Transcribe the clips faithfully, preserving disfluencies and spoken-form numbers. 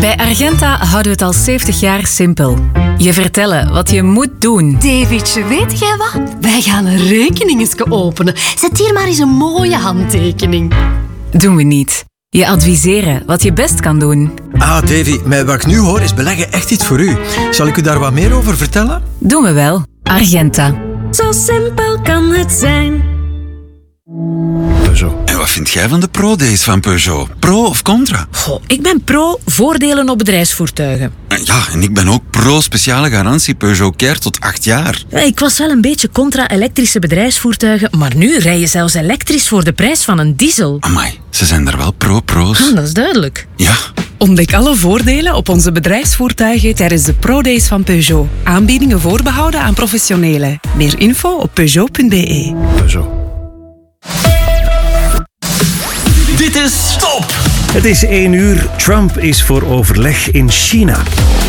Bij Argenta houden we het al zeventig jaar simpel. Je vertellen wat je moet doen. Davidje, weet jij wat? Wij gaan een rekening eens openen. Zet hier maar eens een mooie handtekening. Doen we niet. Je adviseren wat je best kan doen. Ah, Davy, met wat ik nu hoor is beleggen echt iets voor u. Zal ik u daar wat meer over vertellen? Doen we wel. Argenta. Zo simpel kan het zijn. Peugeot. En wat vind jij van de Pro-days van Peugeot? Pro of contra? Goh, ik ben pro voordelen op bedrijfsvoertuigen. Ja, en ik ben ook pro speciale garantie Peugeot Care tot acht jaar. Ja, ik was wel een beetje contra elektrische bedrijfsvoertuigen, maar nu rij je zelfs elektrisch voor de prijs van een diesel. Amai, ze zijn er wel pro-pro's. Ah, dat is duidelijk. Ja. Ontdek alle voordelen op onze bedrijfsvoertuigen tijdens de Pro-days van Peugeot. Aanbiedingen voorbehouden aan professionelen. Meer info op peugeot punt b e. Peugeot. Dit is Stop! Het is één uur. Trump is voor overleg in China.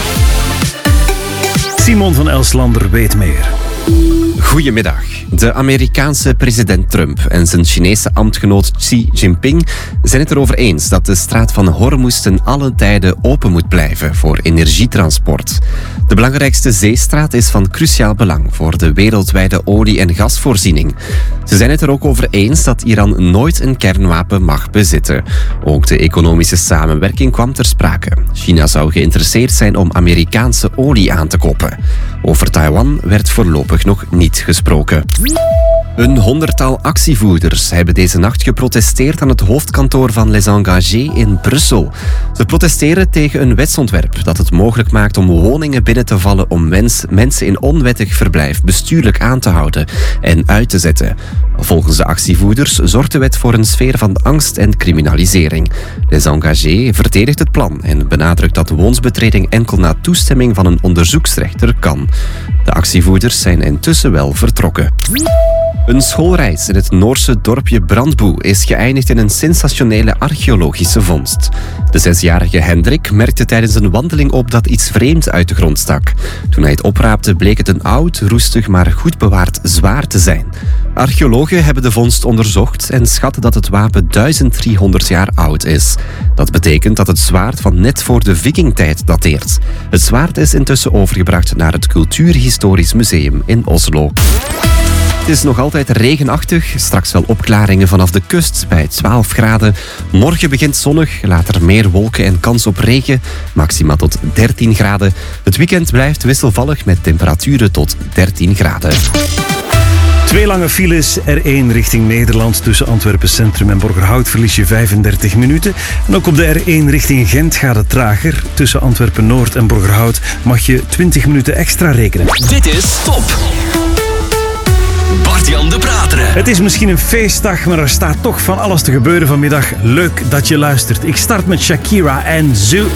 Simon van Elslander weet meer. Goedemiddag. De Amerikaanse president Trump en zijn Chinese ambtgenoot Xi Jinping zijn het erover eens dat de straat van Hormuz ten alle tijde open moet blijven voor energietransport. De belangrijkste zeestraat is van cruciaal belang voor de wereldwijde olie- en gasvoorziening. Ze zijn het er ook over eens dat Iran nooit een kernwapen mag bezitten. Ook de economische samenwerking kwam ter sprake. China zou geïnteresseerd zijn om Amerikaanse olie aan te kopen. Over Taiwan werd voorlopig nog niet gesproken. Een honderdtal actievoerders hebben deze nacht geprotesteerd aan het hoofdkantoor van Les Engagés in Brussel. Ze protesteren tegen een wetsontwerp dat het mogelijk maakt om woningen binnen te vallen om mens, mensen in onwettig verblijf bestuurlijk aan te houden en uit te zetten. Volgens de actievoerders zorgt de wet voor een sfeer van angst en criminalisering. Les Engagés verdedigt het plan en benadrukt dat woonsbetreding enkel na toestemming van een onderzoeksrechter kan. De actievoerders zijn intussen wel vertrokken. Een schoolreis in het Noorse dorpje Brandboe is geëindigd in een sensationele archeologische vondst. De zesjarige Hendrik merkte tijdens een wandeling op dat iets vreemds uit de grond stak. Toen hij het opraapte bleek het een oud, roestig maar goed bewaard zwaard te zijn. Archeologen hebben de vondst onderzocht en schatten dat het wapen duizend driehonderd jaar oud is. Dat betekent dat het zwaard van net voor de vikingtijd dateert. Het zwaard is intussen overgebracht naar het Cultuurhistorisch Museum in Oslo. Het is nog altijd regenachtig, straks wel opklaringen vanaf de kust bij twaalf graden. Morgen begint zonnig, later meer wolken en kans op regen, maxima tot dertien graden. Het weekend blijft wisselvallig met temperaturen tot dertien graden. Twee lange files, R één richting Nederland. Tussen Antwerpen Centrum en Borgerhout verlies je vijfendertig minuten. En ook op de R één richting Gent gaat het trager. Tussen Antwerpen Noord en Borgerhout mag je twintig minuten extra rekenen. Dit is Stop! Bart-Jan de Prateren. Het is misschien een feestdag, maar er staat toch van alles te gebeuren vanmiddag. Leuk dat je luistert. Ik start met Shakira en Zoo.